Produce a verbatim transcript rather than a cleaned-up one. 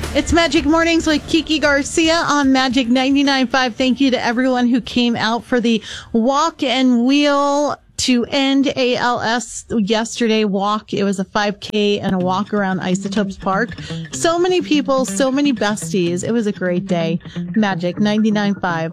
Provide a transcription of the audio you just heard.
It's Magic Mornings with Kiki Garcia on Magic ninety-nine point five. Thank you to everyone who came out for the walk and wheel to end A L S yesterday walk. It was a five K and a walk around Isotopes Park. So many people, so many besties. It was a great day. Magic ninety-nine point five.